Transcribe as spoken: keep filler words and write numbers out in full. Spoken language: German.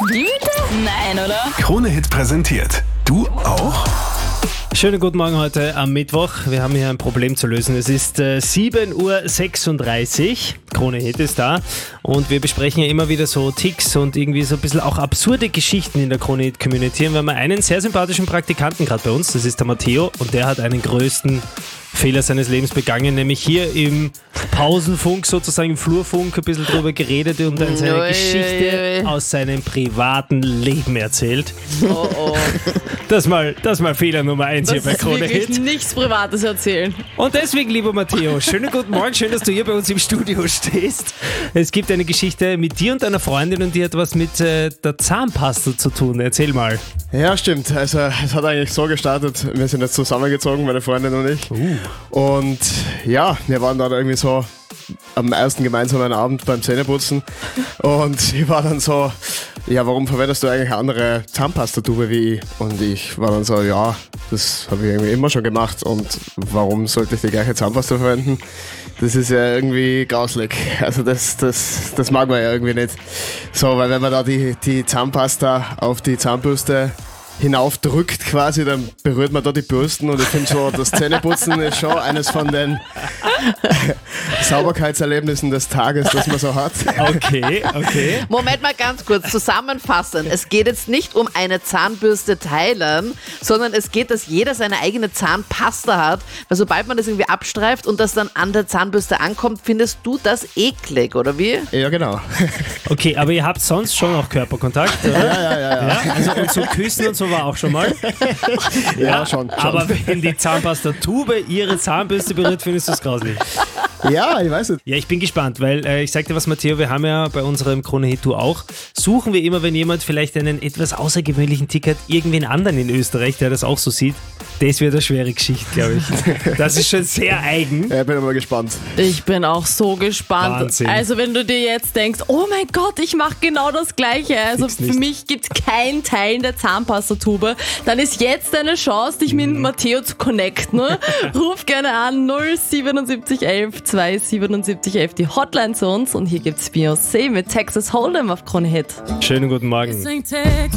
Wie bitte? Nein, oder? Krone-Hit präsentiert. Du auch? Schönen guten Morgen heute am Mittwoch. Wir haben hier ein Problem zu lösen. Es ist äh, sieben Uhr sechsunddreißig. Krone-Hit ist da. Und wir besprechen ja immer wieder so Ticks und irgendwie so ein bisschen auch absurde Geschichten in der Krone-Hit-Community. Und wir haben einen sehr sympathischen Praktikanten gerade bei uns. Das ist der Matteo. Und der hat einen größten Fehler seines Lebens begangen, nämlich hier im Pausenfunk, sozusagen im Flurfunk, ein bisschen drüber geredet und dann seine Ui, Geschichte ui, ui. aus seinem privaten Leben erzählt. Oh, oh. Das mal, das mal Fehler Nummer eins hier Das bei ist wirklich Krone-Hit. nichts Privates erzählen. Und deswegen, lieber Matteo, schönen guten Morgen, schön, dass du hier bei uns im Studio stehst. Es gibt eine Geschichte mit dir und deiner Freundin und die hat was mit äh, der Zahnpasta zu tun. Erzähl mal. Ja, stimmt. Also es hat eigentlich so gestartet, wir sind jetzt zusammengezogen, meine Freundin und ich. Uh. Und ja, wir waren dann irgendwie so am ersten gemeinsamen Abend beim Zähneputzen und sie war dann so, ja, warum verwendest du eigentlich eine andere Zahnpastatube wie ich? Und ich war dann so, ja, das habe ich irgendwie immer schon gemacht und warum sollte ich die gleiche Zahnpasta verwenden? Das ist ja irgendwie grauslig. Also das, das, das mag man ja irgendwie nicht. So, weil wenn man da die, die Zahnpasta auf die Zahnbürste hinaufdrückt quasi, dann berührt man da die Bürsten und ich finde so, das Zähneputzen ist schon eines von den Sauberkeitserlebnissen des Tages, das man so hat. Okay, okay. Moment mal ganz kurz, zusammenfassen. Es geht jetzt nicht um eine Zahnbürste teilen, sondern es geht, dass jeder seine eigene Zahnpasta hat, weil sobald man das irgendwie abstreift und das dann an der Zahnbürste ankommt, findest du das eklig, oder wie? Ja, genau. Okay, aber ihr habt sonst schon auch Körperkontakt, oder? Ja, ja, ja. ja. Ja, also und so küssen und so war auch schon mal. Ja, schon. schon. Aber wenn die Zahnpastatube ihre Zahnbürste berührt, findest du es grauslich. Ja, ich weiß nicht. Ja, ich bin gespannt, weil äh, ich sag dir was, Matteo, wir haben ja bei unserem Krone-Hit Du auch, suchen wir immer, wenn jemand vielleicht einen etwas außergewöhnlichen Tick hat, irgendwen anderen in Österreich, der das auch so sieht. Das wird eine schwere Geschichte, glaube ich. Das ist schon sehr eigen. Ja, ich bin mal gespannt. Ich bin auch so gespannt. Wahnsinn. Also wenn du dir jetzt denkst, oh mein Gott, ich mache genau das Gleiche. Also Gibt's für nicht. mich gibt es kein Teilen der Zahnpastatube. Dann ist jetzt deine Chance, dich mit Matteo zu connecten. Ne? Ruf gerne an null siebenundsiebzig elf zweihundertsiebenundsiebzig elf die Hotline zu uns. Und hier gibt's Beyoncé mit Texas Hold'em auf Krone-Hit. Schönen guten Morgen. Sing Texas.